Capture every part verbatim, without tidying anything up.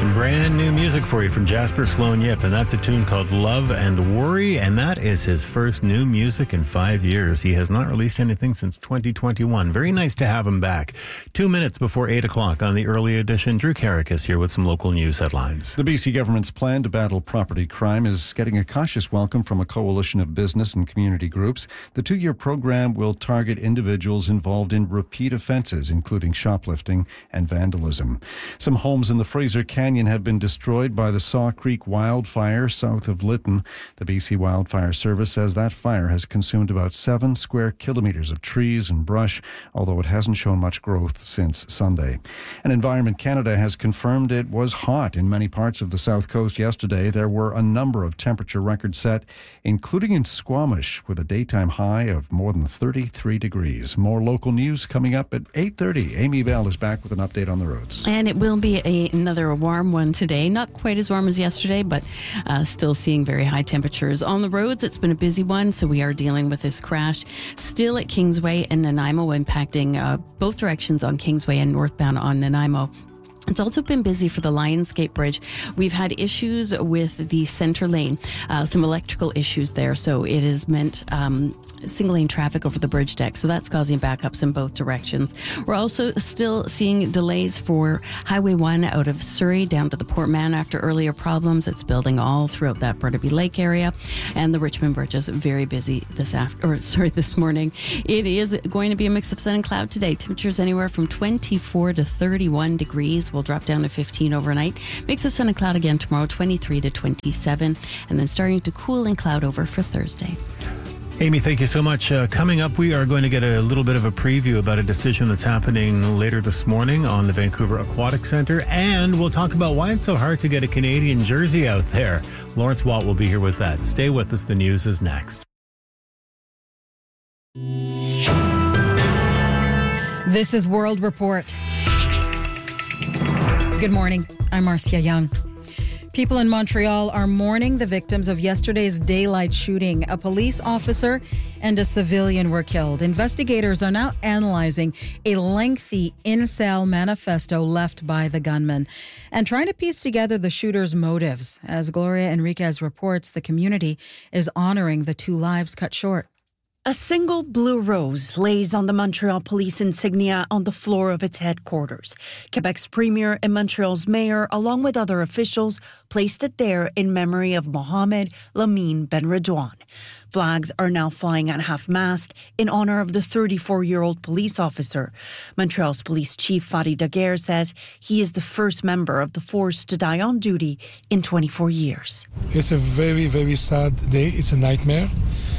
Some brand new music for you from Jasper Sloan Yip, and that's a tune called Love and Worry, and that is his first new music in five years. He has not released anything since twenty twenty-one. Very nice to have him back. Two minutes before eight o'clock on the early edition. Drew Carrick is here with some local news headlines. The B C government's plan to battle property crime is getting a cautious welcome from a coalition of business and community groups. The two-year program will target individuals involved in repeat offences, including shoplifting and vandalism. Some homes in the Fraser Canyon have been destroyed by the Saw Creek wildfire south of Lytton. The B C Wildfire Service says that fire has consumed about seven square kilometres of trees and brush, although it hasn't shown much growth since Sunday. And Environment Canada has confirmed it was hot in many parts of the south coast yesterday. There were a number of temperature records set, including in Squamish, with a daytime high of more than thirty-three degrees. More local news coming up at eight thirty. Amy Bell is back with an update on the roads. And it will be a, another warm one today. Not quite as warm as yesterday, but uh, still seeing very high temperatures. On the roads, it's been a busy one, so we are dealing with this crash. Still at Kingsway and Nanaimo, impacting uh, both directions on Kingsway and northbound on Nanaimo. It's also been busy for the Lionsgate Bridge. We've had issues with the center lane, uh, some electrical issues there, so it has meant um, single lane traffic over the bridge deck, so that's causing backups in both directions. We're also still seeing delays for Highway one out of Surrey down to the Port Mann after earlier problems. It's building all throughout that Burnaby Lake area, and the Richmond Bridge is very busy this after, or sorry, this morning. It is going to be a mix of sun and cloud today. Temperatures anywhere from twenty-four to thirty-one degrees. Will drop down to fifteen overnight. Mix of sun and cloud again tomorrow, twenty-three to twenty-seven, and then starting to cool and cloud over for Thursday. Amy, thank you so much. Uh, coming up, we are going to get a little bit of a preview about a decision that's happening later this morning on the Vancouver Aquatic Centre, and we'll talk about why it's so hard to get a Canadian jersey out there. Lawrence Watt will be here with that. Stay with us. The news is next. This is World Report. Good morning. I'm Marcia Young. People in Montreal are mourning the victims of yesterday's daylight shooting. A police officer and a civilian were killed. Investigators are now analyzing a lengthy in-cell manifesto left by the gunman and trying to piece together the shooter's motives. As Gloria Enriquez reports, the community is honoring the two lives cut short. A single blue rose lays on the Montreal police insignia on the floor of its headquarters. Quebec's premier and Montreal's mayor, along with other officials, placed it there in memory of Mohamed Lamine Benredouane. Flags are now flying at half-mast in honor of the thirty-four-year-old police officer. Montreal's police chief Fadi Daguerre says he is the first member of the force to die on duty in twenty-four years. It's a very, very sad day. It's a nightmare.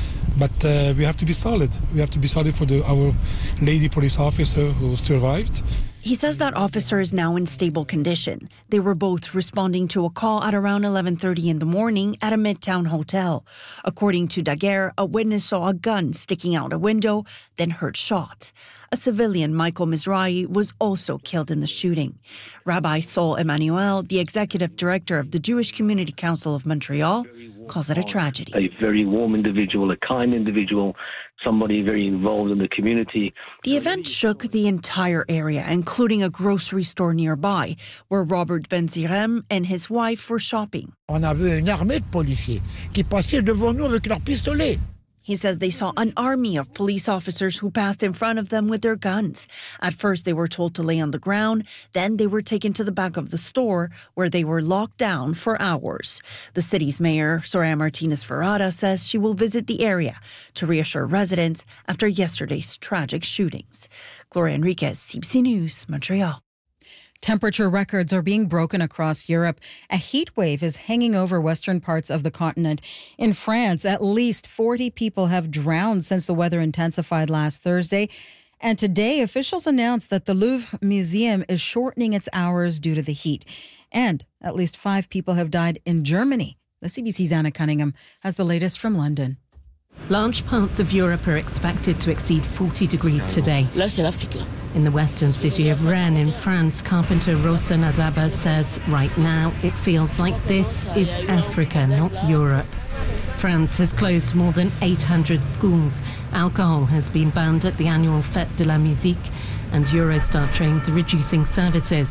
But uh, we have to be solid. We have to be solid for the, our lady police officer who survived. He says that officer is now in stable condition. They were both responding to a call at around eleven thirty in the morning at a Midtown hotel. According to Daguerre, a witness saw a gun sticking out a window, then heard shots. A civilian, Michael Mizrahi, was also killed in the shooting. Rabbi Sol Emmanuel, the executive director of the Jewish Community Council of Montreal, calls it a tragedy. A very warm individual, a kind individual, somebody very involved in the community. The event shook the entire area, including a grocery store nearby, where Robert Benzirem and his wife were shopping. On avait une armée de policiers qui passaient devant nous avec leurs pistolets. He says they saw an army of police officers who passed in front of them with their guns. At first, they were told to lay on the ground. Then they were taken to the back of the store, where they were locked down for hours. The city's mayor, Soraya Martinez Ferrada, says she will visit the area to reassure residents after yesterday's tragic shootings. Gloria Enriquez, C B C News, Montreal. Temperature records are being broken across Europe. A heat wave is hanging over western parts of the continent. In France, at least forty people have drowned since the weather intensified last Thursday. And today, officials announced that the Louvre Museum is shortening its hours due to the heat. And at least five people have died in Germany. The C B C's Anna Cunningham has the latest from London. Large parts of Europe are expected to exceed forty degrees today. Là, c'est l'Afrique, là. In the western city of Rennes in France, carpenter Rosa Nazaba says right now it feels like this is Africa, not Europe. France has closed more than eight hundred schools. Alcohol has been banned at the annual Fête de la Musique, and Eurostar trains are reducing services.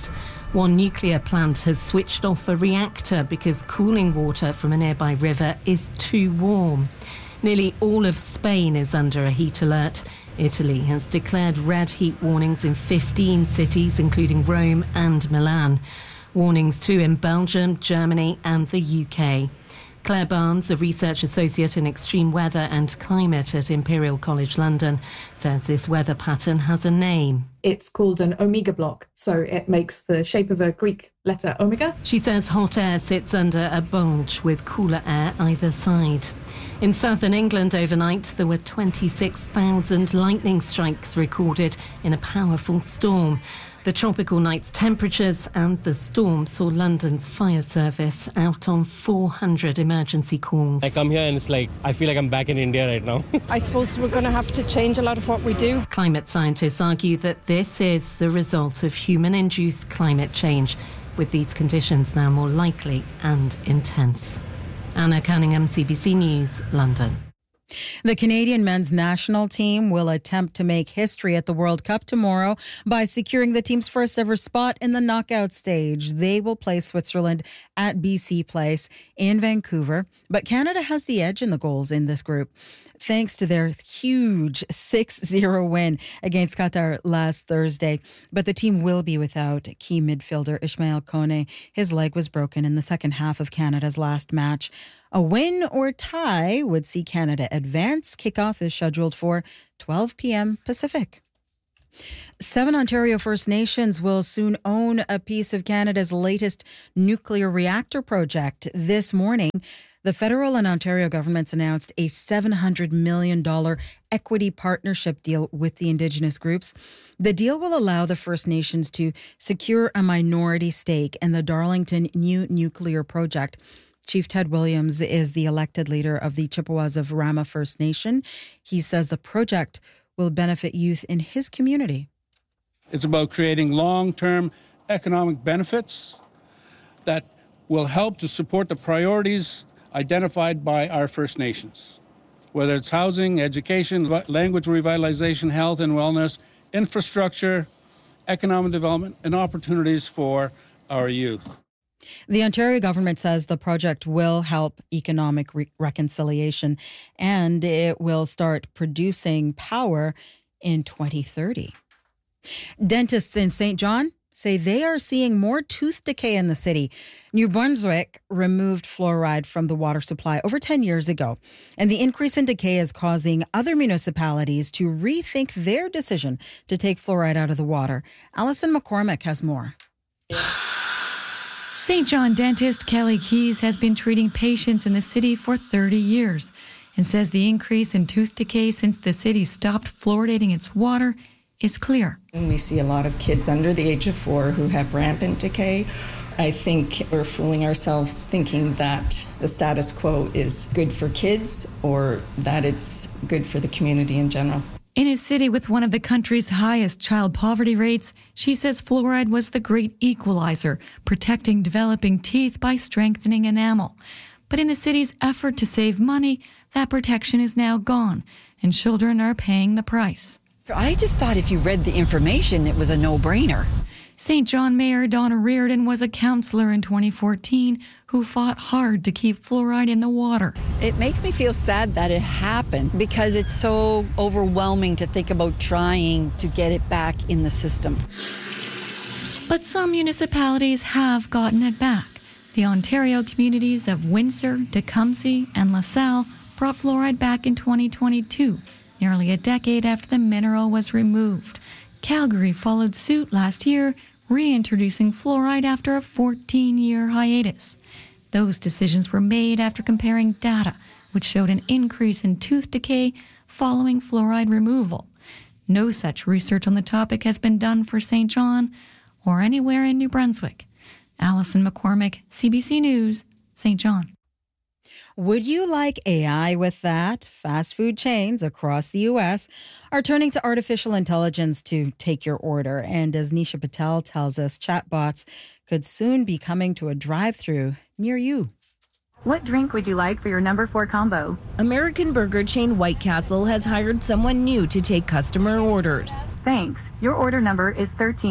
One nuclear plant has switched off a reactor because cooling water from a nearby river is too warm. Nearly all of Spain is under a heat alert. Italy has declared red heat warnings in fifteen cities, including Rome and Milan. Warnings too in Belgium, Germany and the U K. Claire Barnes, a research associate in extreme weather and climate at Imperial College London, says this weather pattern has a name. It's called an omega block, so it makes the shape of a Greek letter omega. She says hot air sits under a bulge with cooler air either side. In southern England overnight, there were twenty-six thousand lightning strikes recorded in a powerful storm. The tropical night's temperatures and the storm saw London's fire service out on four hundred emergency calls. I come here and it's like, I feel like I'm back in India right now. I suppose we're going to have to change a lot of what we do. Climate scientists argue that this is the result of human-induced climate change, with these conditions now more likely and intense. Anna Cunningham, C B C News, London. The Canadian men's national team will attempt to make history at the World Cup tomorrow by securing the team's first ever spot in the knockout stage. They will play Switzerland at B C Place in Vancouver, but Canada has the edge in the goals in this group, thanks to their huge six zero win against Qatar last Thursday. But the team will be without key midfielder Ismail Kone. His leg was broken in the second half of Canada's last match. A win or tie would see Canada advance. Kickoff is scheduled for twelve p.m. Pacific. Seven Ontario First Nations will soon own a piece of Canada's latest nuclear reactor project. This morning, the federal and Ontario governments announced a seven hundred million dollars equity partnership deal with the Indigenous groups. The deal will allow the First Nations to secure a minority stake in the Darlington New Nuclear Project. Chief Ted Williams is the elected leader of the Chippewas of Rama First Nation. He says the project will benefit youth in his community. It's about creating long-term economic benefits that will help to support the priorities identified by our First Nations, whether it's housing, education, language revitalization, health and wellness, infrastructure, economic development, and opportunities for our youth. The Ontario government says the project will help economic re- reconciliation and it will start producing power in twenty thirty. Dentists in Saint John say they are seeing more tooth decay in the city. New Brunswick removed fluoride from the water supply over ten years ago, and the increase in decay is causing other municipalities to rethink their decision to take fluoride out of the water. Alison McCormick has more. Saint John dentist Kelly Keys has been treating patients in the city for thirty years and says the increase in tooth decay since the city stopped fluoridating its water is clear. We see a lot of kids under the age of four who have rampant decay. I think we're fooling ourselves thinking that the status quo is good for kids or that it's good for the community in general. In a city with one of the country's highest child poverty rates, she says fluoride was the great equalizer, protecting developing teeth by strengthening enamel. But in the city's effort to save money, that protection is now gone, and children are paying the price. I just thought if you read the information, it was a no-brainer. Saint John Mayor Donna Reardon was a councillor in twenty fourteen who fought hard to keep fluoride in the water. It makes me feel sad that it happened because it's so overwhelming to think about trying to get it back in the system. But some municipalities have gotten it back. The Ontario communities of Windsor, Tecumseh, and LaSalle brought fluoride back in twenty twenty-two, nearly a decade after the mineral was removed. Calgary followed suit last year, reintroducing fluoride after a fourteen-year hiatus. Those decisions were made after comparing data, which showed an increase in tooth decay following fluoride removal. No such research on the topic has been done for Saint John or anywhere in New Brunswick. Alison McCormick, C B C News, Saint John. Would you like A I with that? Fast food chains across the U S are turning to artificial intelligence to take your order. And as Nisha Patel tells us, chatbots could soon be coming to a drive-thru near you. What drink would you like for your number four combo? American burger chain White Castle has hired someone new to take customer orders. Thanks. Your order number is thirteen.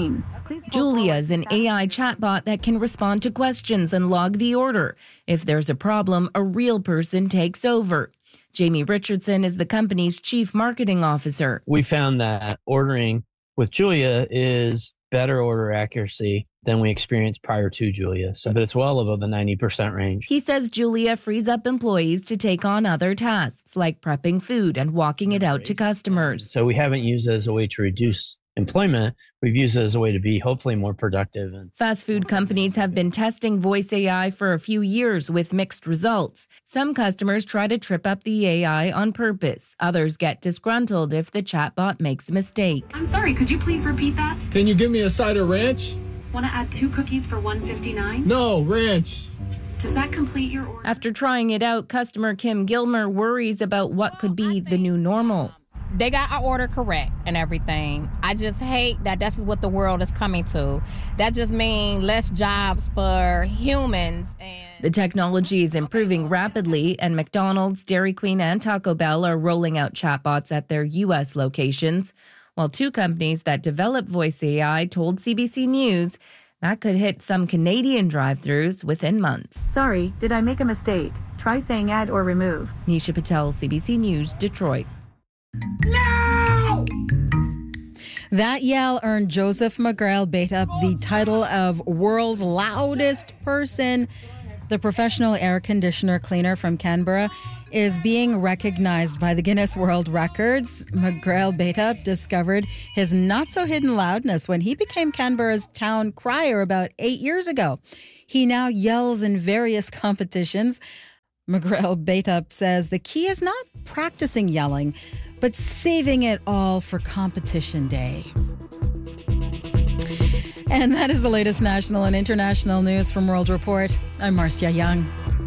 Julia is an A I chatbot that can respond to questions and log the order. If there's a problem, a real person takes over. Jamie Richardson is the company's chief marketing officer. We found that ordering with Julia is better order accuracy than we experienced prior to Julia. So but it's well above the ninety percent range. He says Julia frees up employees to take on other tasks like prepping food and walking it out to customers. So we haven't used it as a way to reduce employment. We've used it as a way to be hopefully more productive. And fast food companies have been testing voice A I for a few years with mixed results. Some customers try to trip up the A I on purpose. Others get disgruntled if the chatbot makes a mistake. I'm sorry, could you please repeat that? Can you give me a side of ranch? Want to add two cookies for one fifty-nine? No, ranch. Does that complete your order? After trying it out, customer Kim Gilmer worries about what could be the new normal. They got our order correct and everything. I just hate that this is what the world is coming to. That just means less jobs for humans. And the technology is improving rapidly, and McDonald's, Dairy Queen, and Taco Bell are rolling out chatbots at their U S locations, while two companies that develop voice A I told C B C News that could hit some Canadian drive-thrus within months. Sorry, did I make a mistake? Try saying add or remove. Nisha Patel, C B C News, Detroit. No! That yell earned Joseph McGrail-Beta the title of world's loudest person. The professional air conditioner cleaner from Canberra is being recognized by the Guinness World Records. McGrail-Beta discovered his not-so-hidden loudness when he became Canberra's town crier about eight years ago. He now yells in various competitions. McGrail-Beta says the key is not practicing yelling, but saving it all for competition day. And that is the latest national and international news from World Report. I'm Marcia Young.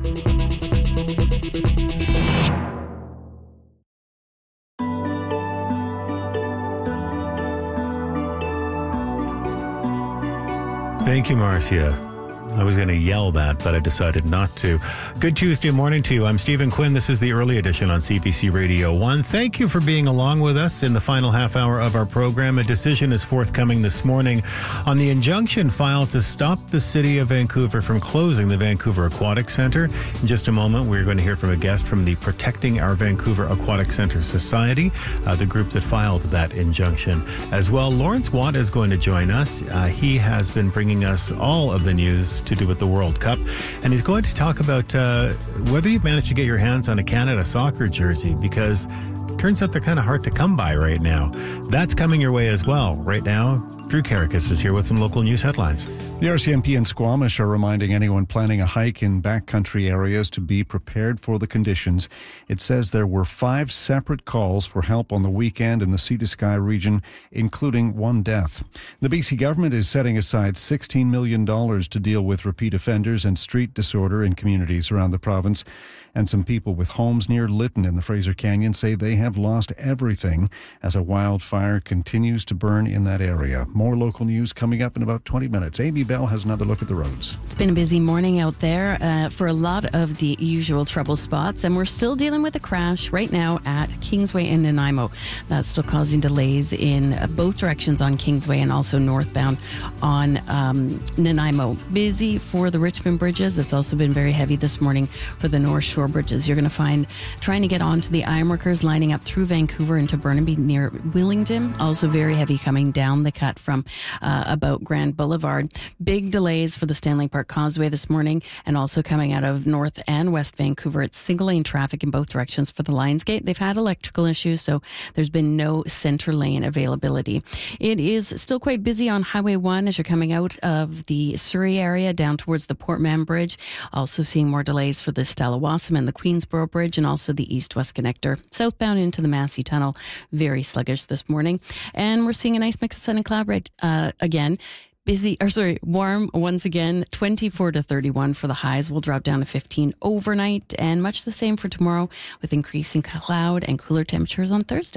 Thank you, Marcia. I was going to yell that, but I decided not to. Good Tuesday morning to you. I'm Stephen Quinn. This is the early edition on C B C Radio one. Thank you for being along with us in the final half hour of our program. A decision is forthcoming this morning on the injunction filed to stop the city of Vancouver from closing the Vancouver Aquatic Centre. In just a moment, we're going to hear from a guest from the Protecting Our Vancouver Aquatic Centre Society, uh, the group that filed that injunction. As well, Lawrence Watt is going to join us. Uh, he has been bringing us all of the news to do with the World Cup, and he's going to talk about uh, whether you've managed to get your hands on a Canada soccer jersey, because it turns out they're kind of hard to come by right now. That's coming your way as well. Right now, Drew Karakis is here with some local news headlines. The R C M P and Squamish are reminding anyone planning a hike in backcountry areas to be prepared for the conditions. It says there were five separate calls for help on the weekend in the Sea to Sky region, including one death. The B C government is setting aside sixteen million dollars to deal with repeat offenders and street disorder in communities around the province. And some people with homes near Lytton in the Fraser Canyon say they have lost everything as a wildfire continues to burn in that area. More local news coming up in about twenty minutes. Amy Bell has another look at the roads. It's been a busy morning out there uh, for a lot of the usual trouble spots, and we're still dealing with a crash right now at Kingsway and Nanaimo. That's still causing delays in both directions on Kingsway and also northbound on um, Nanaimo. Busy for the Richmond bridges. It's also been very heavy this morning for the North Shore bridges. You're going to find trying to get onto the ironworkers lining up through Vancouver into Burnaby near Willingdon. Also very heavy coming down the cut from uh, about Grand Boulevard. Big delays for the Stanley Park Causeway this morning, and also coming out of North and West Vancouver. It's single lane traffic in both directions for the Lions Gate. They've had electrical issues, so there's been no center lane availability. It is still quite busy on Highway one as you're coming out of the Surrey area down towards the Port Mann Bridge. Also seeing more delays for the Stallawassam and the Queensboro Bridge, and also the East-West Connector. Southbound into the Massey Tunnel, very sluggish this morning. And we're seeing a nice mix of sun and cloud right uh, again. Busy, or sorry, warm once again, twenty-four to thirty-one for the highs. Will drop down to fifteen overnight, and much the same for tomorrow with increasing cloud and cooler temperatures on Thursday.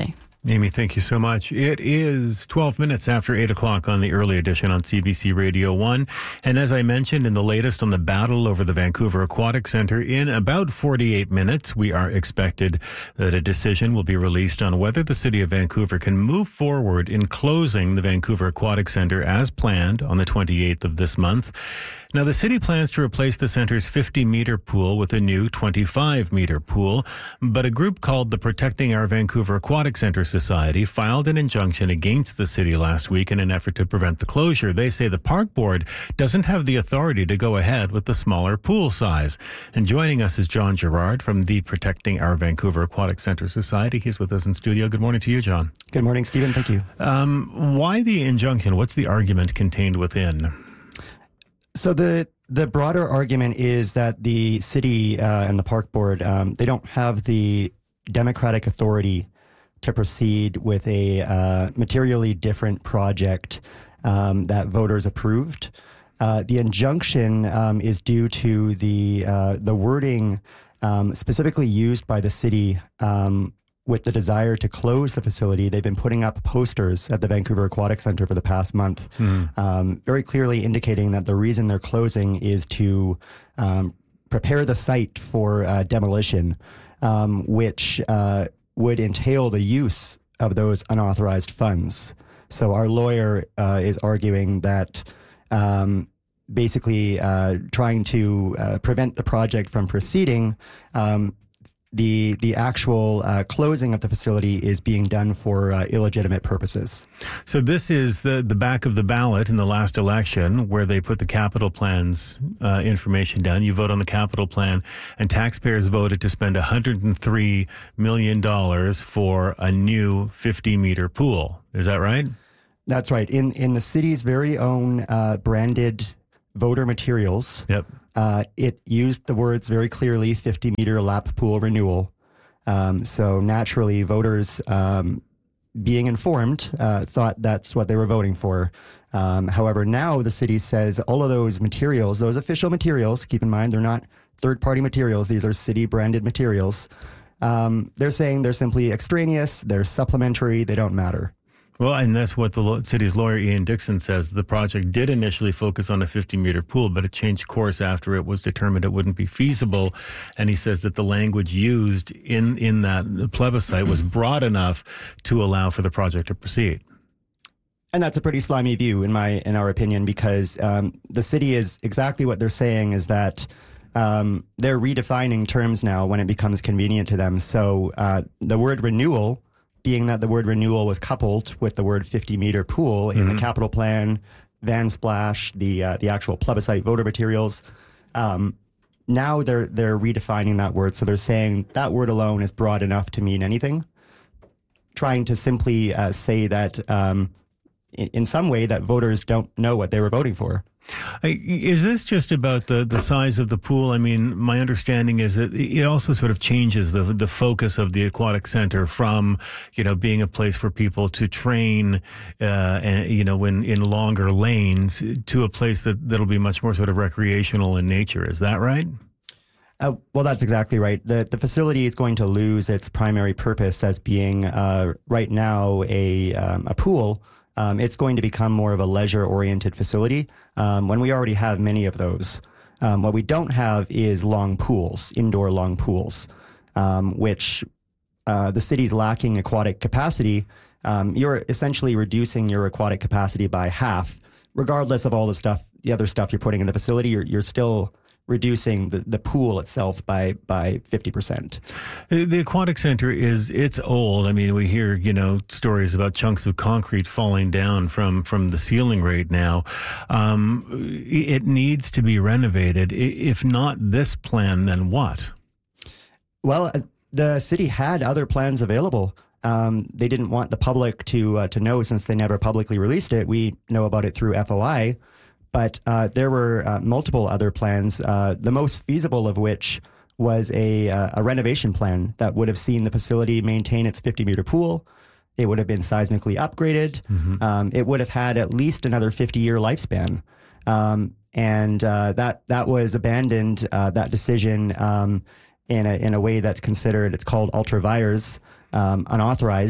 Amy, thank you so much. It is twelve minutes after eight o'clock on the early edition on C B C Radio one. And as I mentioned in the latest on the battle over the Vancouver Aquatic Centre, in about forty-eight minutes, we are expected that a decision will be released on whether the City of Vancouver can move forward in closing the Vancouver Aquatic Centre as planned on the twenty-eighth of this month. Now, the city plans to replace the centre's fifty-metre pool with a new twenty-five-metre pool, but a group called the Protecting Our Vancouver Aquatic Centre Society filed an injunction against the city last week in an effort to prevent the closure. They say the park board doesn't have the authority to go ahead with the smaller pool size. And joining us is John Gerard from the Protecting Our Vancouver Aquatic Centre Society. He's with us in studio. Good morning to you, John. Good morning, Stephen. Thank you. Um, why the injunction? What's the argument contained within? So the the broader argument is that the city uh, and the park board, um, they don't have the democratic authority to proceed with a uh, materially different project um, that voters approved. Uh, the injunction um, is due to the uh, the wording um, specifically used by the city um, with the desire to close the facility. They've been putting up posters at the Vancouver Aquatic Centre for the past month, mm. um, very clearly indicating that the reason they're closing is to um, prepare the site for uh, demolition, um, which uh, would entail the use of those unauthorized funds. So our lawyer uh, is arguing that um, basically uh, trying to uh, prevent the project from proceeding, um, the the actual uh, closing of the facility is being done for uh, illegitimate purposes. So this is the, the back of the ballot in the last election where they put the capital plan's uh, information down. You vote on the capital plan, and taxpayers voted to spend one hundred three million dollars for a new fifty-meter pool. Is that right? That's right. In, in the city's very own uh, branded voter materials, yep. Uh, it used the words very clearly, fifty-meter lap pool renewal. Um, so naturally, voters, um, being informed, uh, thought that's what they were voting for. Um, however, now the city says all of those materials, those official materials, keep in mind, they're not third-party materials. These are city-branded materials. Um, they're saying they're simply extraneous, they're supplementary, they don't matter. Well, and that's what the lo- city's lawyer, Ian Dixon, says. The project did initially focus on a fifty-meter pool, but it changed course after it was determined it wouldn't be feasible. And he says that the language used in, in that plebiscite was broad enough to allow for the project to proceed. And that's a pretty slimy view, in my in our opinion, because um, the city is exactly what they're saying is that um, they're redefining terms now when it becomes convenient to them. So uh, the word renewal, being that the word renewal was coupled with the word fifty-meter pool in mm-hmm. the capital plan, Van Splash, the uh, the actual plebiscite voter materials. Um, now they're they're redefining that word, so they're saying that word alone is broad enough to mean anything. Trying to simply uh, say that um, in, in some way that voters don't know what they were voting for. Is this just about the, the size of the pool? I mean, my understanding is that it also sort of changes the the focus of the aquatic center from, you know, being a place for people to train, uh, and, you know, in, in longer lanes to a place that, that'll be much more sort of recreational in nature. Is that right? Uh, well, that's exactly right. The the facility is going to lose its primary purpose as being uh, right now a um, a pool. Um, it's going to become more of a leisure-oriented facility um, when we already have many of those. Um, what we don't have is long pools, indoor long pools, um, which uh, the city's lacking aquatic capacity. Um, you're essentially reducing your aquatic capacity by half, regardless of all the stuff, the other stuff you're putting in the facility. You're, you're still reducing the, the pool itself by by fifty percent. The aquatic center is, it's old. I mean, we hear, you know, stories about chunks of concrete falling down from, from the ceiling right now. Um, it needs to be renovated. If not this plan, then what? Well, the city had other plans available. Um, they didn't want the public to uh, to know since they never publicly released it. We know about it through F O I. But uh, there were uh, multiple other plans, uh, the most feasible of which was a, uh, a renovation plan that would have seen the facility maintain its fifty-meter pool. It would have been seismically upgraded. Mm-hmm. Um, it would have had at least another fifty-year lifespan. Um, and uh, that that was abandoned, uh, that decision, um, in, a, in a way that's considered, it's called ultra vires, um, unauthorized.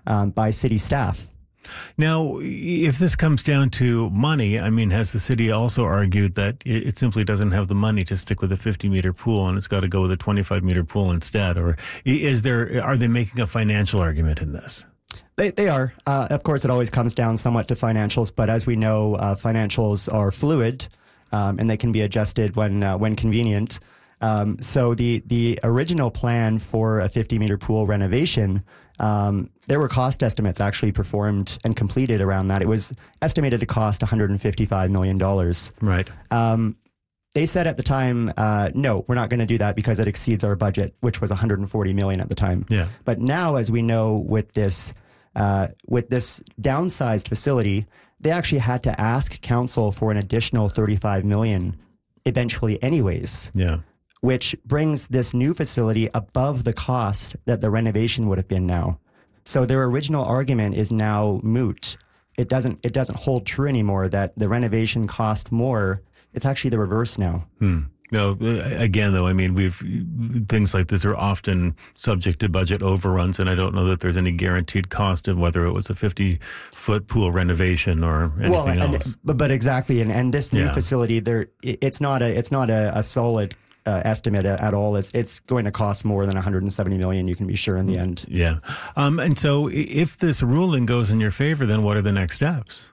um, by city staff. Now, if this comes down to money, I mean, has the city also argued that it, it simply doesn't have the money to stick with a fifty meter pool and it's got to go with a twenty-five meter pool instead? Or is there, are they making a financial argument in this? They they are. Uh, of course, it always comes down somewhat to financials, but as we know, uh, financials are fluid um, and they can be adjusted when uh, when convenient. Um, so the the original plan for a fifty meter pool renovation, um, there were cost estimates actually performed and completed around that. It was estimated to cost one hundred fifty-five million dollars. Right. Um, they said at the time, uh, no, we're not going to do that because it exceeds our budget, which was one hundred forty million dollars at the time. Yeah. But now, as we know, with this uh, with this downsized facility, they actually had to ask council for an additional thirty-five million dollars eventually anyways. Yeah. Which brings this new facility above the cost that the renovation would have been now. So their original argument is now moot. It doesn't it doesn't hold true anymore that the renovation cost more. It's actually the reverse now. Hmm. No, again, though, I mean, we've things like this are often subject to budget overruns, and I don't know that there's any guaranteed cost of whether it was a fifty foot pool renovation or anything well, and, else. But, but exactly, and, and this new Yeah. facility, there it's not a it's not a, a solid Uh, estimate at all. It's it's going to cost more than one hundred seventy million dollars, you can be sure, in the end. Yeah. Um, and so if this ruling goes in your favor, then what are the next steps?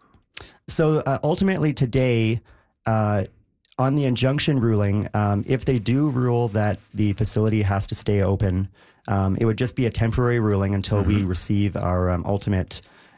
So uh, ultimately today, uh, on the injunction ruling, um, if they do rule that the facility has to stay open, um, it would just be a temporary ruling until mm-hmm. we receive our um, ultimate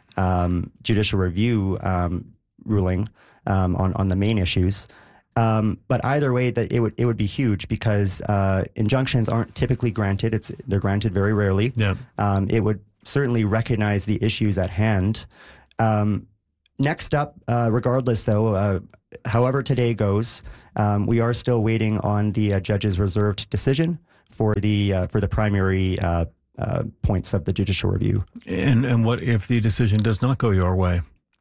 um, judicial review um, ruling um, on, on the main issues. Um, but either way, that it would it would be huge because uh, injunctions aren't typically granted. It's they're granted very rarely. Yeah. Um, it would certainly recognize the issues at hand. Um, next up, uh, regardless though, uh, however today goes, um, we are still waiting on the uh, judge's reserved decision for the uh, for the primary uh, uh, points of the judicial review. And and what if the decision does not go your way?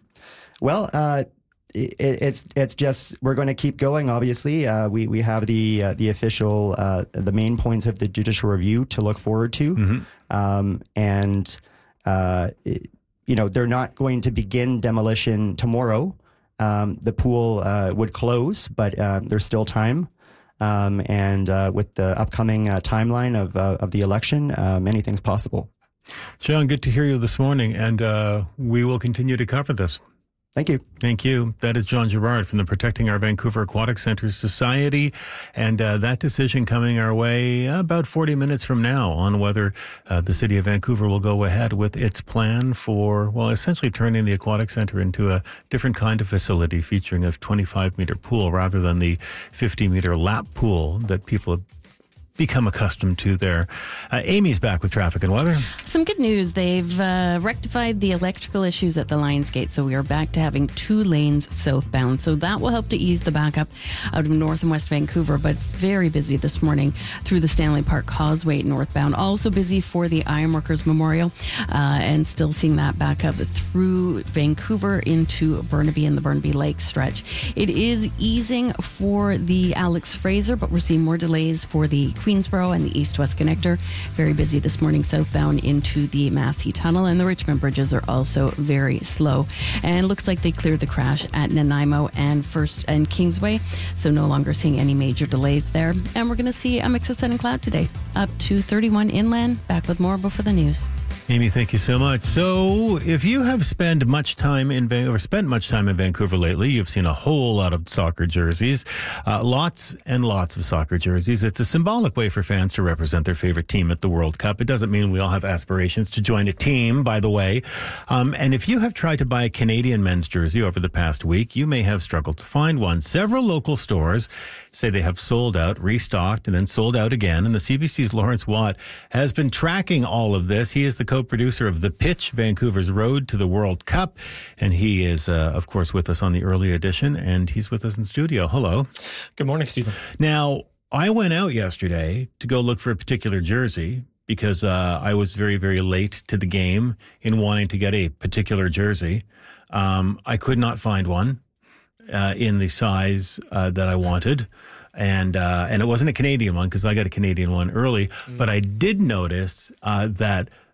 Well. Uh, It, it's it's just we're going to keep going. Obviously, uh, we we have the uh, the official uh, the main points of the judicial review to look forward to, mm-hmm. um, and uh, it, you know they're not going to begin demolition tomorrow. Um, the pool uh, would close, but uh, there's still time. Um, and uh, with the upcoming uh, timeline of uh, of the election, um, anything's possible. John, good to hear you this morning, and uh, we will continue to cover this. Thank you. Thank you. That is John Gerard from the Protecting Our Vancouver Aquatic Centres Society. And uh, that decision coming our way about forty minutes from now on whether uh, the City of Vancouver will go ahead with its plan for, well, essentially turning the Aquatic Centre into a different kind of facility featuring a twenty-five meter pool rather than the fifty meter lap pool that people have become accustomed to there. Uh, Amy's back with traffic and weather. Some good news. They've uh, rectified the electrical issues at the Lions Gate, so we are back to having two lanes southbound. So that will help to ease the backup out of North and West Vancouver, but it's very busy this morning through the Stanley Park Causeway northbound. Also busy for the Ironworkers Memorial uh, and still seeing that back up through Vancouver into Burnaby and the Burnaby Lake stretch. It is easing for the Alex Fraser, but we're seeing more delays for the Queensboro and the East-West Connector. Very busy this morning southbound into the Massey Tunnel, and the Richmond bridges are also very slow. And looks like they cleared the crash at Nanaimo and First and Kingsway, so no longer seeing any major delays there. And we're going to see a mix of sun and cloud today, up to thirty-one inland. Back with more before the news. Amy, thank you so much. So, if you have spent much time in Van- or spent much time in Vancouver lately, you've seen a whole lot of soccer jerseys, uh, lots and lots of soccer jerseys. It's a symbolic way for fans to represent their favorite team at the World Cup. It doesn't mean we all have aspirations to join a team, by the way. Um, and if you have tried to buy a Canadian men's jersey over the past week, you may have struggled to find one. Several local stores say they have sold out, restocked, and then sold out again. And the C B C's Lawrence Watt has been tracking all of this. He is the co-producer of The Pitch, Vancouver's Road to the World Cup. And he is, uh, of course, with us on the early edition, and he's with us in studio. Hello. Good morning, Stephen. Now, I went out yesterday to go look for a particular jersey because uh, I was very, very late to the game in wanting to get a particular jersey. Um, I could not find one uh, in the size uh, that I wanted. And uh, and it wasn't a Canadian one because I got a Canadian one early. Mm. But I did notice uh, that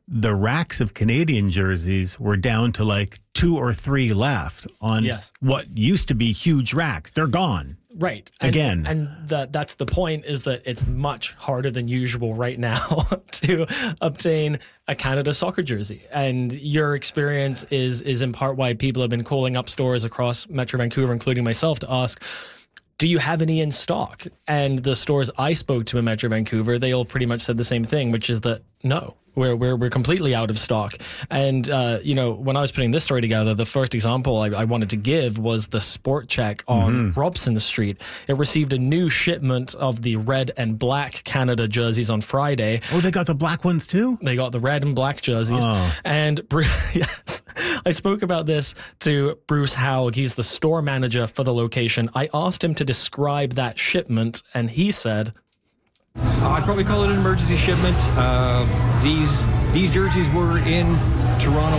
the racks of Canadian jerseys were down to like two or three left on yes. what used to be huge racks. They're gone. Right. And, Again. And that that's the point, is that it's much harder than usual right now to obtain a Canada soccer jersey. And your experience is is in part why people have been calling up stores across Metro Vancouver, including myself, to ask, do you have any in stock? And the stores I spoke to in Metro Vancouver, they all pretty much said the same thing, which is that no, we're we're, we're completely out of stock. And, uh, you know, when I was putting this story together, the first example I, I wanted to give was the Sport Check on mm-hmm. Robson Street. It received a new shipment of the red and black Canada jerseys on Friday. Oh, they got the black ones too? They got the red and black jerseys. Oh. And Bruce, yes, I spoke about this to Bruce Haug. He's the store manager for the location. I asked him to describe that shipment, and he said, I'd probably call it an emergency shipment. Uh, these these jerseys were in Toronto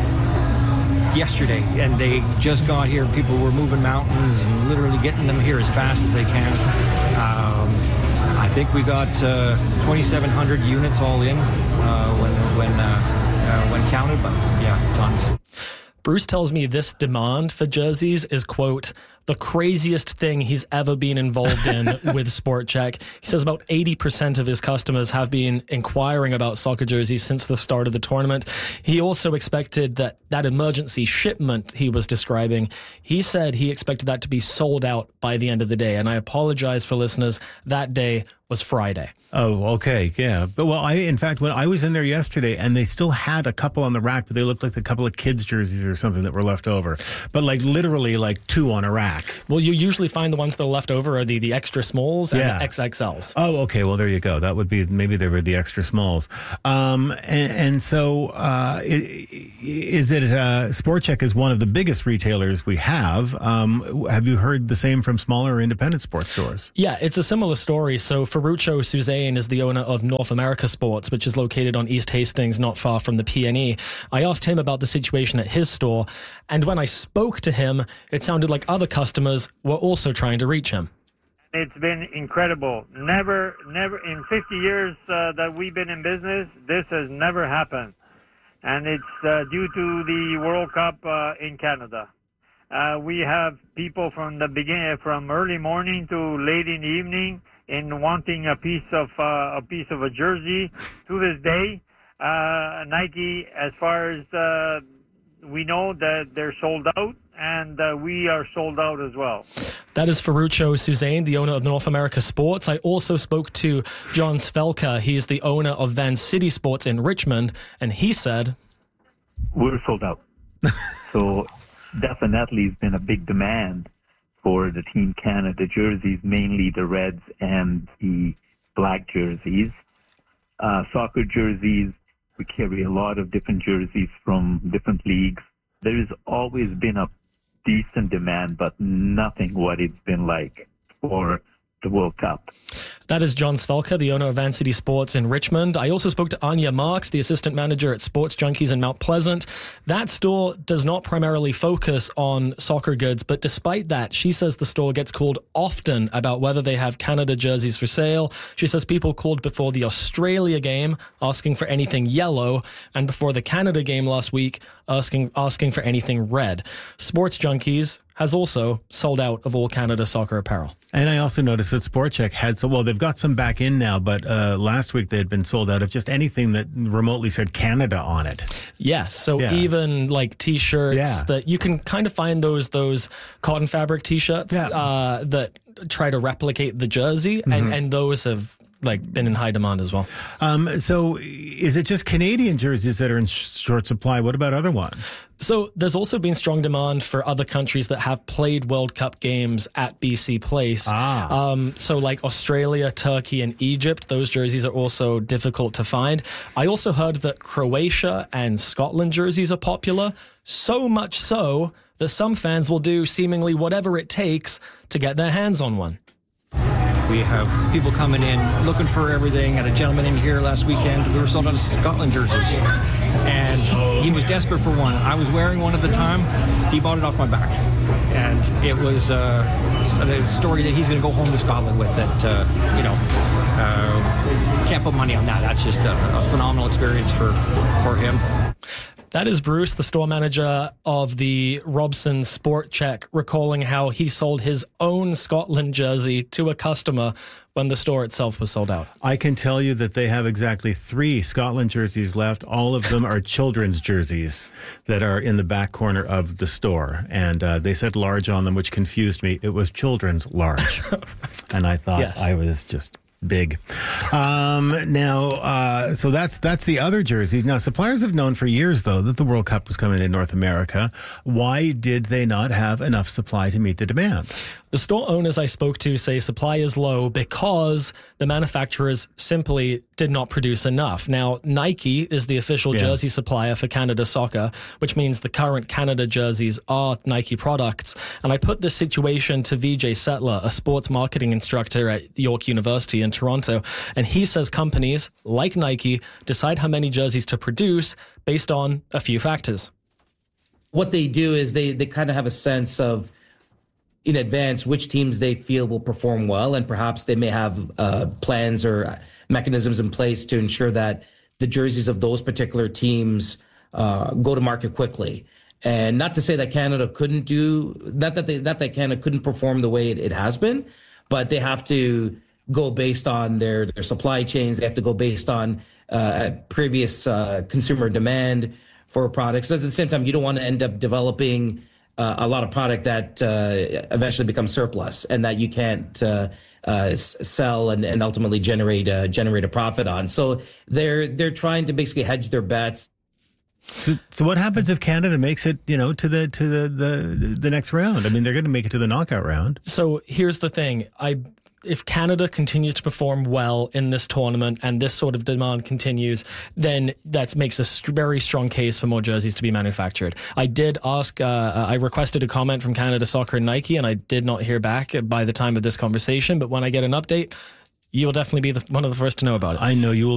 yesterday, and they just got here. People were moving mountains and literally getting them here as fast as they can. Um, I think we got uh, twenty-seven hundred units all in uh, when when uh, uh, when counted, but yeah, tons. Bruce tells me this demand for jerseys is, quote, the craziest thing he's ever been involved in with Sport Check. He says about eighty percent of his customers have been inquiring about soccer jerseys since the start of the tournament. He also expected that that emergency shipment he was describing, he said he expected that to be sold out by the end of the day. And I apologize for listeners, that day was Friday. Oh, okay. Yeah. But well, I, in fact, when I was in there yesterday and they still had a couple on the rack, but they looked like a couple of kids' jerseys or something that were left over. But like literally like two on a rack. Well, you usually find the ones that are left over are the, the extra smalls and yeah. the X X Ls. Oh, okay. Well, there you go. That would be, maybe they were the extra smalls. Um, and, and so uh, is it, uh, Sport Check is one of the biggest retailers we have. Um, have you heard the same from smaller independent sports stores? Yeah, it's a similar story. So Ferruccio Suzanne is the owner of North America Sports, which is located on East Hastings, not far from the P N E. I asked him about the situation at his store, and when I spoke to him, it sounded like other customers were also trying to reach him. It's been incredible. Never, never, in fifty years uh, that we've been in business, this has never happened. And it's uh, due to the World Cup uh, in Canada. Uh, we have people from the beginning, from early morning to late in the evening, in wanting a piece of uh, a piece of a jersey. To this day, uh, Nike, as far as uh, we know, that they're sold out, and uh, we are sold out as well. That is Ferruccio Suzanne, the owner of North America Sports. I also spoke to John Svelka. He's the owner of Van City Sports in Richmond, and he said, "We're sold out." So definitely, it's been a big demand for the Team Canada jerseys, mainly the reds and the black jerseys. Uh, soccer jerseys, we carry a lot of different jerseys from different leagues. There has always been a decent demand, but nothing what it's been like for the World Cup. That is John Svelka, the owner of Van City Sports in Richmond. I also spoke to Anya Marks, the assistant manager at Sports Junkies in Mount Pleasant. That store does not primarily focus on soccer goods, but despite that, she says the store gets called often about whether they have Canada jerseys for sale. She says people called before the Australia game asking for anything yellow, and before the Canada game last week asking asking for anything red. Sports Junkies has also sold out of all Canada soccer apparel. And I also noticed that Sport Check had, so well, they've got some back in now, but uh, last week they had been sold out of just anything that remotely said Canada on it. Yes, so yeah. even like T-shirts yeah. that you can kind of find those those cotton fabric T-shirts yeah. uh, that try to replicate the jersey, mm-hmm. and, and those have like been in high demand as well. Um, so is it just Canadian jerseys that are in sh- short supply? What about other ones? So there's also been strong demand for other countries that have played World Cup games at B C Place. Ah. Um, so like Australia, Turkey, and Egypt, those jerseys are also difficult to find. I also heard that Croatia and Scotland jerseys are popular, so much so that some fans will do seemingly whatever it takes to get their hands on one. We have people coming in looking for everything. Had a gentleman in here last weekend. We were sold out of Scotland jerseys, and he was desperate for one. I was wearing one at the time. He bought it off my back, and it was uh, a story that he's going to go home to Scotland with. That uh, you know, uh, can't put money on that. That's just a, a phenomenal experience for for him. That is Bruce, the store manager of the Robson Sport Check, recalling how he sold his own Scotland jersey to a customer when the store itself was sold out. I can tell you that they have exactly three Scotland jerseys left. All of them are children's jerseys that are in the back corner of the store. And uh, they said large on them, which confused me. It was children's large. And I thought Yes. I was just big. Um, now, uh, so that's that's the other jerseys. Now, suppliers have known for years, though, that the World Cup was coming in North America. Why did they not have enough supply to meet the demand? The store owners I spoke to say supply is low because the manufacturers simply did not produce enough. Now, Nike is the official Yeah. jersey supplier for Canada Soccer, which means the current Canada jerseys are Nike products. And I put this situation to V J Settler, a sports marketing instructor at York University in Toronto. And he says companies like Nike decide how many jerseys to produce based on a few factors. What they do is they, they kind of have a sense of, in advance, which teams they feel will perform well, and perhaps they may have uh, plans or mechanisms in place to ensure that the jerseys of those particular teams uh, go to market quickly. And not to say that Canada couldn't do, not that they, not that Canada couldn't perform the way it, it has been, but they have to go based on their, their supply chains. They have to go based on uh, previous uh, consumer demand for products. At the same time, you don't want to end up developing Uh, a lot of product that uh, eventually becomes surplus and that you can't uh, uh, s- sell and, and ultimately generate uh, generate a profit on. So they're they're trying to basically hedge their bets. So, so what happens if Canada makes it, you know, to the to the the, the next round? I mean, they're going to make it to the knockout round. So here's the thing. I if Canada continues to perform well in this tournament and this sort of demand continues, then that makes a st- very strong case for more jerseys to be manufactured. I did ask, uh, I requested a comment from Canada Soccer and Nike, and I did not hear back by the time of this conversation. But when I get an update, you will definitely be the, one of the first to know about it. I know you will